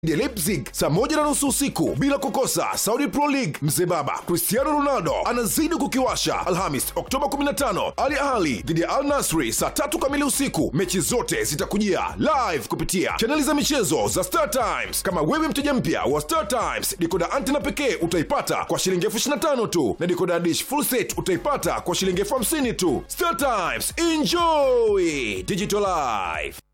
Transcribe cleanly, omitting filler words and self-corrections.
Leipzig saa 1:30 usiku, bila kukosa Saudi Pro League. Mzee baba Cristiano Ronaldo anazidi kukiwasha. Alhamis Oktoba 15, Al Ahly dhidi ya Al Nassr saa 3 kamili usiku. Mechi zote zitakujia live kupitia chaneli za michezo za Star Times. Kama wewe mteja mpya wa Star Times, dekoda antena pekee utaipata kwa shilingi 25,000 tu, na dekoda dish full set utaipata kwa shilingi 50,000 tu. Star Times, enjoy digital life.